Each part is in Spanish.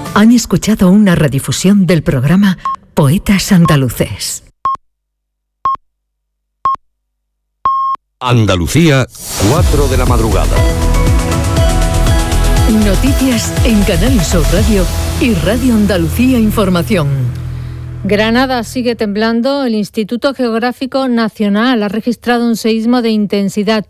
Han escuchado una redifusión del programa Poetas Andaluces. Andalucía, 4 de la madrugada. Noticias en Canal Sur Radio y Radio Andalucía Información. Granada sigue temblando. El Instituto Geográfico Nacional ha registrado un seísmo de intensidad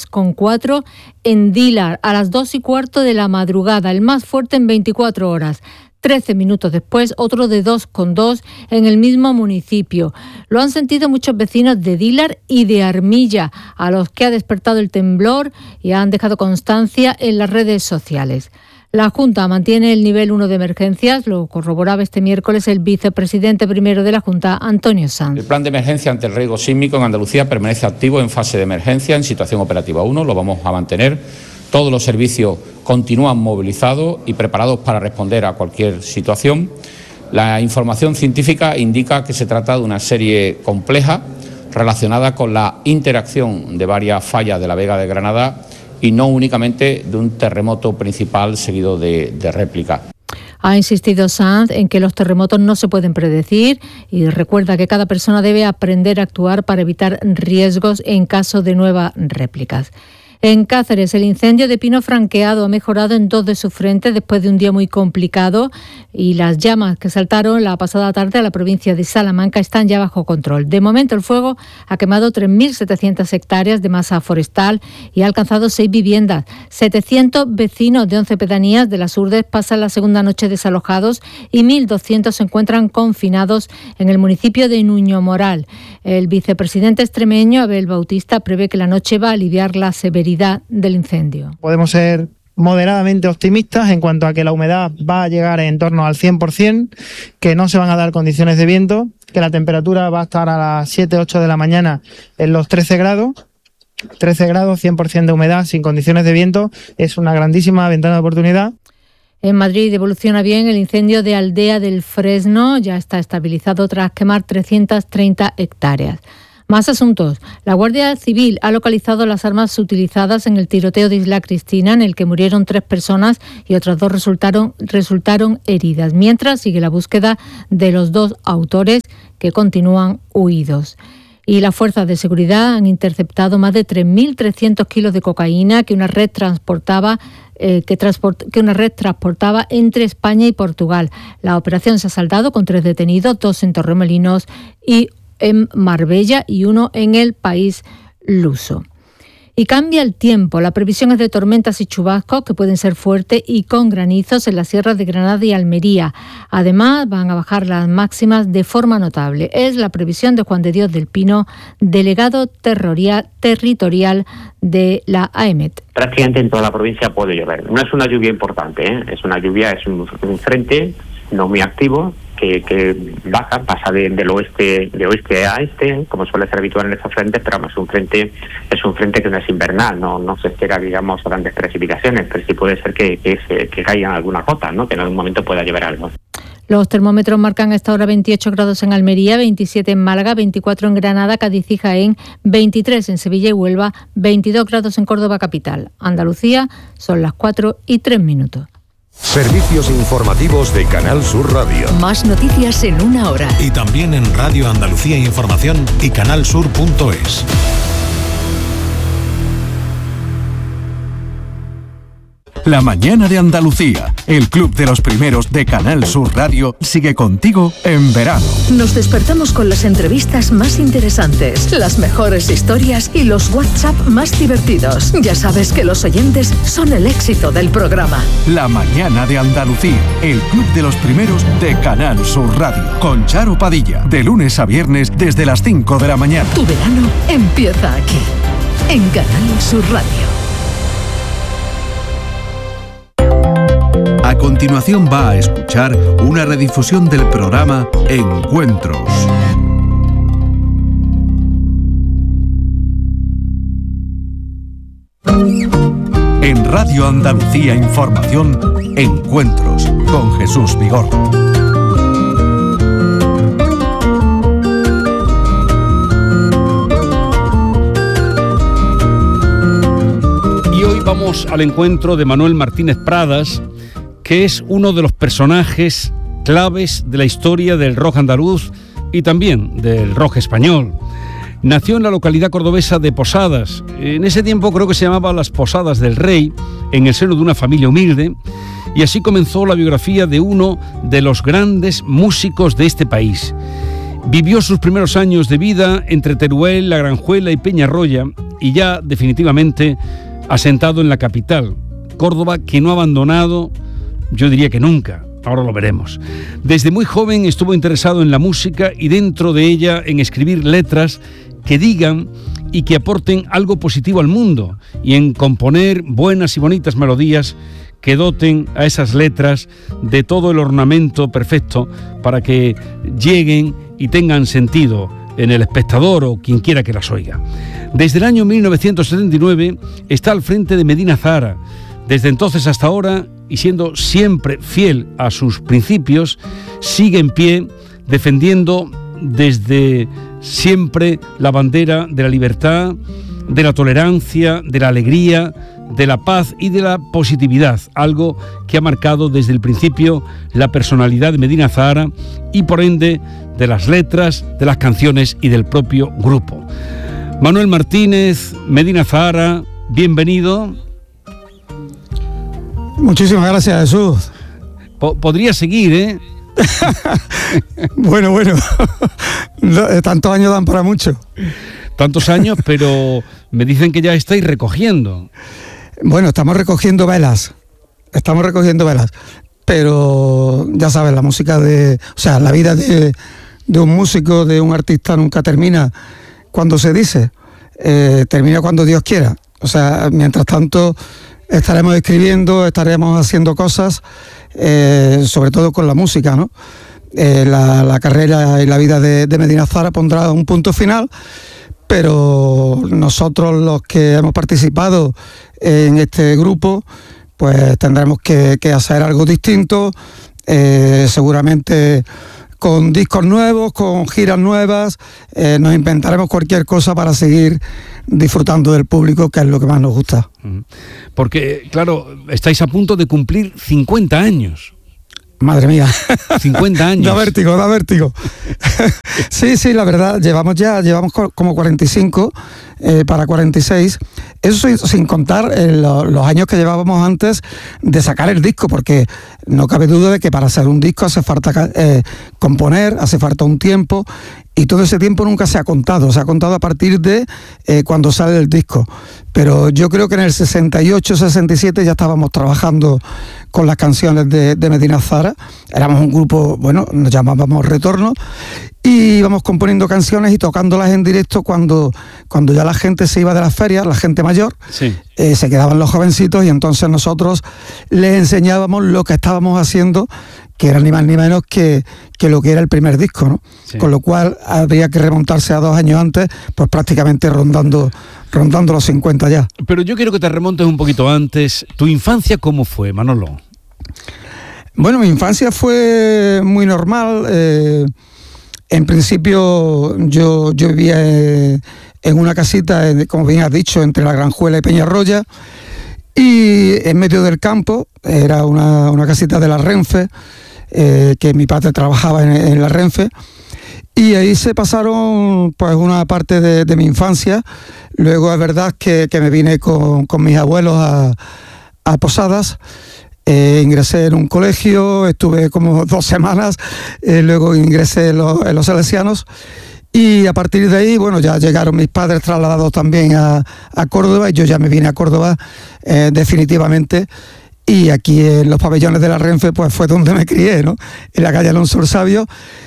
3,4 en Dílar a las 2:15 de la madrugada, el más fuerte en 24 horas. 13 minutos después, otro de 2,2 en el mismo municipio. Lo han sentido muchos vecinos de Dílar y de Armilla, a los que ha despertado el temblor y han dejado constancia en las redes sociales. La Junta mantiene el nivel 1 de emergencias, lo corroboraba este miércoles el vicepresidente primero de la Junta, Antonio Sanz. El plan de emergencia ante el riesgo sísmico en Andalucía permanece activo en fase de emergencia, en situación operativa 1, lo vamos a mantener. Todos los servicios continúan movilizados y preparados para responder a cualquier situación. La información científica indica que se trata de una serie compleja relacionada con la interacción de varias fallas de la Vega de Granada y no únicamente de un terremoto principal seguido de réplicas. Ha insistido Sanz en que los terremotos no se pueden predecir y recuerda que cada persona debe aprender a actuar para evitar riesgos en caso de nuevas réplicas. En Cáceres, el incendio de pino franqueado ha mejorado en 2 de sus frentes después de un día muy complicado y las llamas que saltaron la pasada tarde a la provincia de Salamanca están ya bajo control. De momento, el fuego ha quemado 3.700 hectáreas de masa forestal y ha alcanzado 6 viviendas. 700 vecinos de 11 pedanías de las Urdes pasan la segunda noche desalojados y 1.200 se encuentran confinados en el municipio de Nuño Moral. El vicepresidente extremeño, Abel Bautista, prevé que la noche va a aliviar la severidad del incendio. Podemos ser moderadamente optimistas en cuanto a que la humedad va a llegar en torno al 100%, que no se van a dar condiciones de viento, que la temperatura va a estar a las 7-8 de la mañana en los 13 grados. 13 grados, 100% de humedad, sin condiciones de viento, es una grandísima ventana de oportunidad. En Madrid evoluciona bien el incendio de Aldea del Fresno, ya está estabilizado tras quemar 330 hectáreas. Más asuntos. La Guardia Civil ha localizado las armas utilizadas en el tiroteo de Isla Cristina, en el que murieron 3 personas y otras 2 resultaron heridas, mientras sigue la búsqueda de los 2 autores que continúan huidos. Y las fuerzas de seguridad han interceptado más de 3.300 kilos de cocaína que una red transportaba entre España y Portugal. La operación se ha saldado con 3 detenidos, 2 en Torremolinos y en Marbella y 1 en el país luso. Y cambia el tiempo. La previsión es de tormentas y chubascos que pueden ser fuertes y con granizos en las sierras de Granada y Almería. Además, van a bajar las máximas de forma notable. Es la previsión de Juan de Dios del Pino, delegado territorial de la AEMET. Prácticamente en toda la provincia puede llover. No es una lluvia importante, es un frente no muy activo, que pasa de oeste a este, como suele ser habitual en estos frentes, pero es un frente que no es invernal, no se espera, digamos, grandes precipitaciones, pero sí puede ser que caigan algunas gotas, ¿no? Que en algún momento pueda llover algo. Los termómetros marcan a esta hora 28 grados en Almería, 27 en Málaga, 24 en Granada, Cádiz y Jaén, 23 en Sevilla y Huelva, 22 grados en Córdoba capital. Andalucía, son las 4:03. Servicios informativos de Canal Sur Radio. Más noticias en 1 hora. Y también en Radio Andalucía Información y canalsur.es. La mañana de Andalucía, el club de los primeros de Canal Sur Radio, sigue contigo en verano. Nos despertamos con las entrevistas más interesantes, las mejores historias y los WhatsApp más divertidos. Ya sabes que los oyentes son el éxito del programa. La mañana de Andalucía, el club de los primeros de Canal Sur Radio, con Charo Padilla, de lunes a viernes desde las 5 de la mañana. Tu verano empieza aquí, en Canal Sur Radio. A continuación va a escuchar una redifusión del programa Encuentros. En Radio Andalucía Información, Encuentros con Jesús Vigorra. Y hoy vamos al encuentro de Manuel Martínez Pradas, que es uno de los personajes claves de la historia del rock andaluz y también del rock español. Nació en la localidad cordobesa de Posadas. En ese tiempo creo que se llamaba Las Posadas del Rey, en el seno de una familia humilde, y así comenzó la biografía de uno de los grandes músicos de este país. Vivió sus primeros años de vida entre Teruel, La Granjuela y Peñarroya, y ya definitivamente asentado en la capital, Córdoba, que no ha abandonado, yo diría que nunca. Ahora lo veremos. Desde muy joven estuvo interesado en la música y dentro de ella en escribir letras que digan y que aporten algo positivo al mundo, y en componer buenas y bonitas melodías que doten a esas letras de todo el ornamento perfecto para que lleguen y tengan sentido en el espectador o quien quiera que las oiga. Desde el año 1979 está al frente de Medina Zahara. Desde entonces hasta ahora, y siendo siempre fiel a sus principios, sigue en pie defendiendo desde siempre la bandera de la libertad, de la tolerancia, de la alegría, de la paz y de la positividad, algo que ha marcado desde el principio la personalidad de Medina Zahara y por ende de las letras, de las canciones y del propio grupo. Manuel Martínez, Medina Zahara, bienvenido. Muchísimas gracias, Jesús. Podría seguir, ¿eh? Bueno, tantos años dan para mucho. Tantos años, pero me dicen que ya estáis recogiendo. Bueno, estamos recogiendo velas, pero ya sabes, la música la vida de un músico, de un artista nunca termina cuando se dice, termina cuando Dios quiera. O sea, mientras tanto estaremos escribiendo, estaremos haciendo cosas, sobre todo con la música, ¿no? La carrera y la vida de Medina Zahara pondrá un punto final, pero nosotros los que hemos participado en este grupo, pues tendremos que hacer algo distinto, seguramente con discos nuevos, con giras nuevas, nos inventaremos cualquier cosa para seguir disfrutando del público, que es lo que más nos gusta. Porque, claro, estáis a punto de cumplir 50 años. Madre mía. 50 años. Da vértigo. Sí, la verdad, llevamos como 45 para 46. Eso sin contar los años que llevábamos antes de sacar el disco, porque no cabe duda de que para hacer un disco hace falta componer, hace falta un tiempo, y todo ese tiempo nunca se ha contado a partir de cuando sale el disco. Pero yo creo que en el 68, 67 ya estábamos trabajando con las canciones de Medina Zahara. Éramos un grupo, nos llamábamos Retorno, y íbamos componiendo canciones y tocándolas en directo cuando ya la gente se iba de las ferias, la gente mayor, sí. Se quedaban los jovencitos, y entonces nosotros les enseñábamos lo que estábamos haciendo, que era ni más ni menos que lo que era el primer disco, ¿no? Sí. Con lo cual habría que remontarse a 2 años antes, pues prácticamente rondando los 50 ya. Pero yo quiero que te remontes un poquito antes. ¿Tu infancia cómo fue, Manolo? Bueno, mi infancia fue muy normal. En principio yo vivía en una casita, como bien has dicho, entre La Granjuela y Peñarroya, y en medio del campo. Era una casita de la Renfe, que mi padre trabajaba en la Renfe, y ahí se pasaron pues una parte de mi infancia. Luego es verdad que me vine con mis abuelos a Posadas. Ingresé en un colegio, estuve como 2 semanas, luego ingresé en los Salesianos, y a partir de ahí, ya llegaron mis padres trasladados también a Córdoba, y yo ya me vine a Córdoba definitivamente, y aquí en los pabellones de la Renfe pues fue donde me crié, ¿no? En la calle Alonso el Sabio,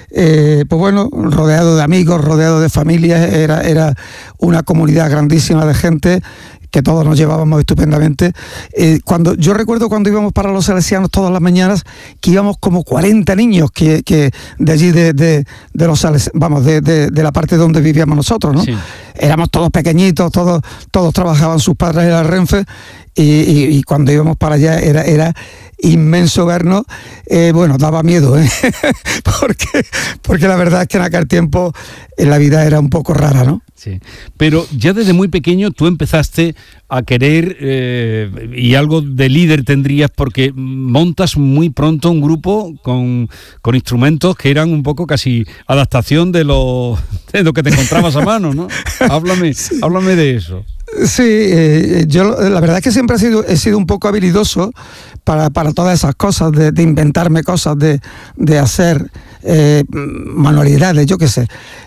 rodeado de amigos, rodeado de familias. Era una comunidad grandísima de gente que todos nos llevábamos estupendamente. Yo recuerdo cuando íbamos para los Salesianos todas las mañanas, que íbamos como 40 niños que de allí de los Salesianos, de la parte donde vivíamos nosotros, ¿no? Sí. Éramos todos pequeñitos, todos trabajaban sus padres en la Renfe, y cuando íbamos para allá era inmenso vernos. Daba miedo, porque la verdad es que en aquel tiempo la vida era un poco rara, ¿no? Sí, pero ya desde muy pequeño tú empezaste a querer, y algo de líder tendrías, porque montas muy pronto un grupo con instrumentos que eran un poco casi adaptación de lo que te encontrabas a mano, ¿no? Háblame de eso. Sí, yo la verdad es que siempre he sido un poco habilidoso para todas esas cosas, de inventarme cosas, de hacer manualidades, yo qué sé.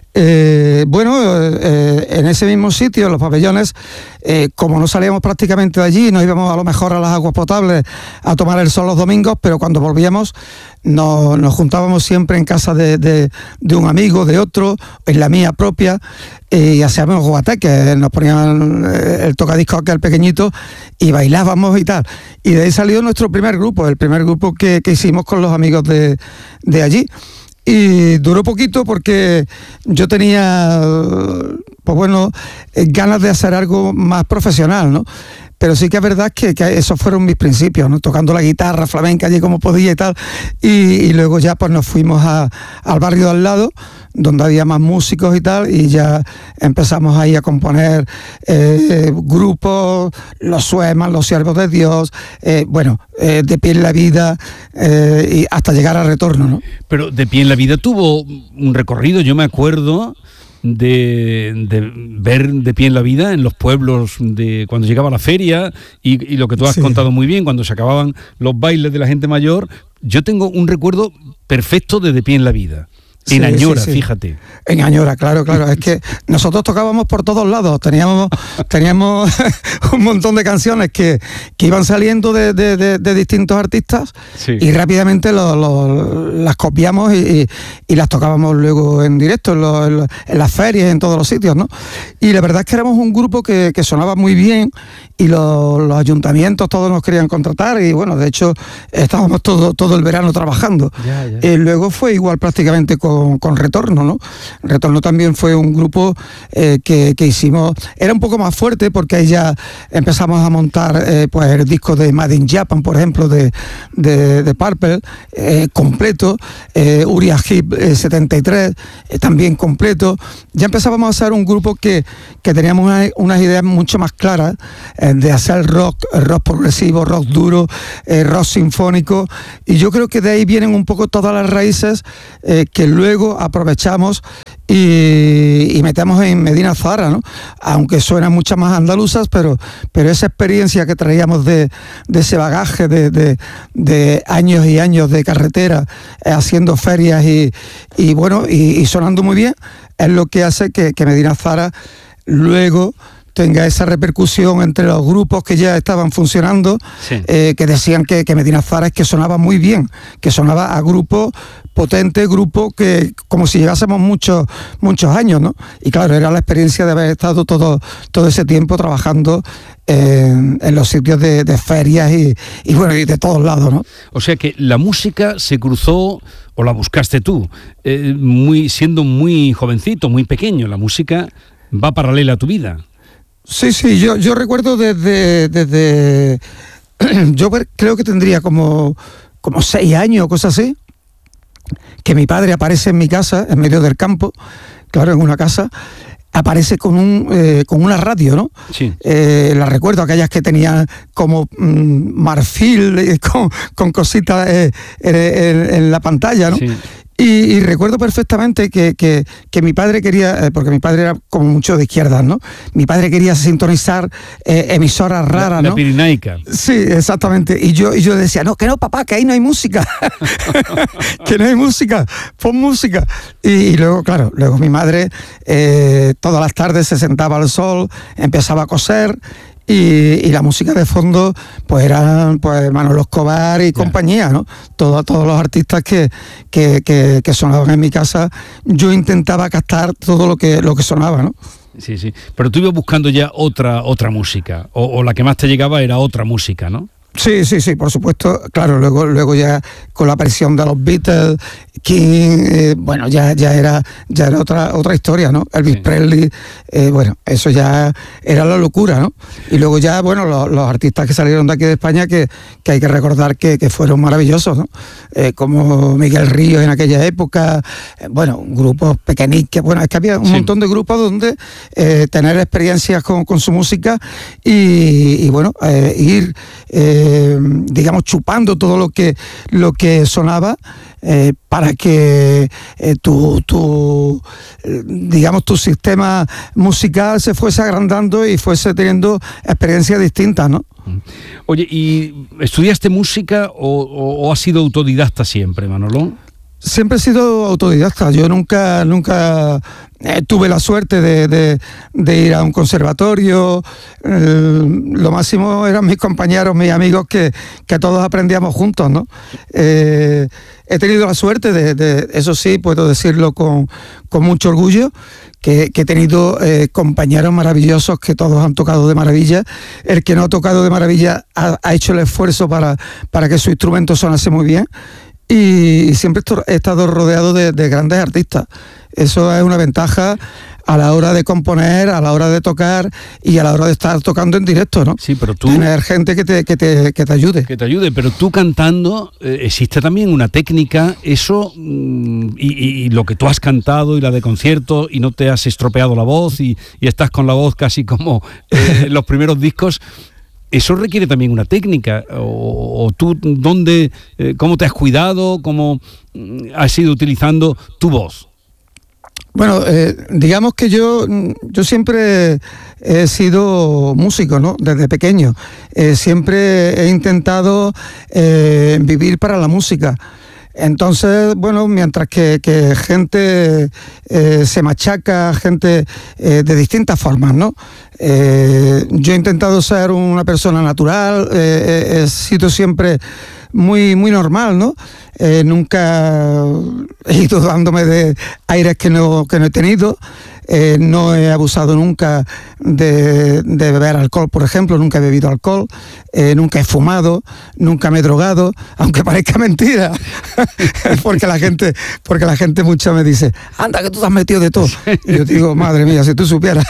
En ese mismo sitio, en los pabellones, como no salíamos prácticamente de allí, nos íbamos a lo mejor a las aguas potables a tomar el sol los domingos, pero cuando volvíamos nos juntábamos siempre en casa de un amigo, de otro, en la mía propia, y hacíamos guateques, nos ponían el tocadiscos aquel pequeñito y bailábamos y tal. Y de ahí salió nuestro primer grupo, el primer grupo que hicimos con los amigos de allí. Y duró poquito porque yo tenía, ganas de hacer algo más profesional, ¿no? Pero sí que es verdad que esos fueron mis principios, ¿no? Tocando la guitarra flamenca allí como podía y tal. Y luego ya pues nos fuimos al barrio de al lado, donde había más músicos y tal, y ya empezamos ahí a componer grupos, los Suemas, los Siervos de Dios, De Pie en la Vida, y hasta llegar a Retorno, ¿no? Pero De Pie en la Vida tuvo un recorrido, yo me acuerdo de ver De Pie en la Vida en los pueblos de cuando llegaba la feria y lo que tú has contado muy bien, cuando se acababan los bailes de la gente mayor. Yo tengo un recuerdo perfecto de Pie en la Vida. En Añora, fíjate. En Añora, claro. Es que nosotros tocábamos por todos lados. Teníamos un montón de canciones que iban saliendo de distintos artistas, y rápidamente las copiamos y las tocábamos luego en directo, en las ferias, en todos los sitios, ¿no? Y la verdad es que éramos un grupo que sonaba muy bien, y los ayuntamientos todos nos querían contratar, y bueno, de hecho estábamos todo el verano trabajando. Luego fue igual prácticamente con Retorno, ¿no? Retorno también fue un grupo que hicimos, era un poco más fuerte porque ahí ya empezamos a montar el disco de Made in Japan, por ejemplo, de Purple, completo, Uriah Heep 73, también completo. Ya empezábamos a hacer un grupo que teníamos unas ideas mucho más claras, de hacer rock progresivo, rock duro, rock sinfónico, y yo creo que de ahí vienen un poco todas las raíces que luego aprovechamos y metemos en Medina Zahara, ¿no? Aunque suenan muchas más andaluzas, pero esa experiencia que traíamos de ese bagaje de años y años de carretera, haciendo ferias y sonando muy bien, es lo que hace que Medina Zahara luego tenga esa repercusión entre los grupos que ya estaban funcionando, que decían que Medina Zahara es que sonaba muy bien, que sonaba a grupo potente, grupo que como si llevásemos muchos años, ¿no? Y claro, era la experiencia de haber estado todo ese tiempo trabajando en los sitios de ferias y de todos lados, ¿no? O sea que la música se cruzó, o la buscaste tú, siendo muy jovencito, muy pequeño. La música va paralela a tu vida. Sí, yo recuerdo desde yo creo que tendría como 6 años o cosas así, que mi padre aparece en mi casa, en medio del campo, claro, en una casa, aparece con una radio, ¿no? Sí. La recuerdo, aquellas que tenían como marfil, con cositas en la pantalla, ¿no? Sí. Y recuerdo perfectamente que mi padre quería, porque mi padre era como mucho de izquierdas, ¿no? Mi padre quería sintonizar emisoras raras, ¿no? La Pirinaica. Sí, exactamente. Y yo decía, no, papá, que ahí no hay música. Que no hay música, pon música. Y luego, claro, mi madre todas las tardes se sentaba al sol, empezaba a coser. Y la música de fondo pues eran Manolo Escobar y compañía, ¿no? Todos los artistas que sonaban en mi casa, yo intentaba captar todo lo que sonaba, ¿no? Sí. Pero tú ibas buscando ya otra música, o la que más te llegaba era otra música, ¿no? Sí, por supuesto. Claro, luego ya con la aparición de los Beatles, King, bueno, ya era otra historia, ¿no? Elvis Presley, bueno, eso ya era la locura, ¿no? Y luego ya, bueno, los artistas que salieron de aquí de España que hay que recordar que fueron maravillosos, ¿no? Como Miguel Ríos en aquella época, bueno, grupos pequeñiques, bueno, es que había un montón de grupos donde tener experiencias con su música y bueno, ir digamos chupando todo lo que sonaba para que tu sistema musical se fuese agrandando y fuese teniendo experiencias distintas, ¿no? Oye, ¿y estudiaste música o has sido autodidacta siempre, Manolo? Siempre he sido autodidacta. Yo nunca tuve la suerte de ir a un conservatorio. Lo máximo eran mis compañeros, mis amigos, que todos aprendíamos juntos, ¿no? He tenido la suerte de eso sí, puedo decirlo con mucho orgullo, que he tenido compañeros maravillosos que todos han tocado de maravilla. El que no ha tocado de maravilla ha hecho el esfuerzo para que su instrumento sonase muy bien. Y siempre he estado rodeado de grandes artistas. Eso es una ventaja a la hora de componer, a la hora de tocar y a la hora de estar tocando en directo, ¿no? Sí, pero tú... Tener gente que te ayude. Que te ayude, pero tú cantando, existe también una técnica, eso, y lo que tú has cantado y la de concierto, y no te has estropeado la voz y estás con la voz casi como los primeros discos. Eso requiere también una técnica, o tú, ¿cómo te has cuidado? ¿Cómo has ido utilizando tu voz? Bueno, digamos que yo siempre he sido músico, ¿no? Desde pequeño. Siempre he intentado vivir para la música. Entonces, bueno, mientras que gente se machaca, gente de distintas formas, ¿no? Yo he intentado ser una persona natural, he sido siempre muy normal, ¿no? Nunca he ido dándome de aires que no he tenido. No he abusado nunca de beber alcohol, por ejemplo. Nunca he bebido alcohol, nunca he fumado, nunca me he drogado, aunque parezca mentira. porque la gente mucho me dice, anda, que tú te has metido de todo. Y yo digo, madre mía, si tú supieras.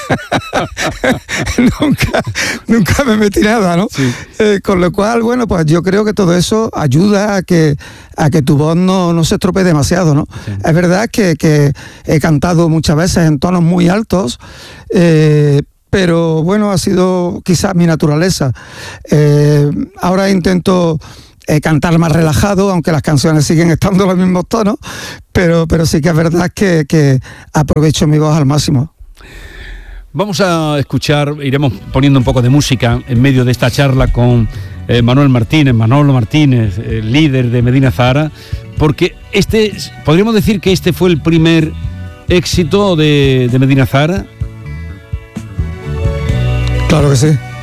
nunca me metí nada, ¿no? Sí. Con lo cual, bueno, pues yo creo que todo eso ayuda a que tu voz no se estropee demasiado, ¿no? Sí. Es verdad que he cantado muchas veces en tonos muy altos, pero bueno, ha sido quizás mi naturaleza. Ahora intento cantar más relajado, aunque las canciones siguen estando en los mismos tonos, pero sí que es verdad que aprovecho mi voz al máximo. Vamos a escuchar, iremos poniendo un poco de música en medio de esta charla con Manolo Martínez, líder de Medina Zahara, porque podríamos decir que este fue el primer éxito de Medina Zahara. Claro que sí.